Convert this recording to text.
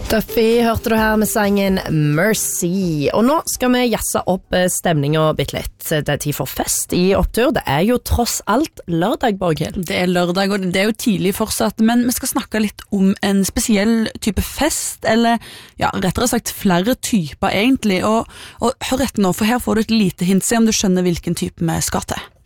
Duffy hørte du her med sangen Mercy. Og nå skal vi jazze opp stemningen bitte litt. Det er tid for fest i opptur. Det er jo tross alt lørdag, Borghild. Det er lørdag, og det er jo tidlig fortsatt, men vi skal snakke litt om en spesiell type fest, eller ja, rettere sagt flere typer egentlig. Og hør etter nå, for her får du et lite hint, se om du skjønner hvilken type vi skal til.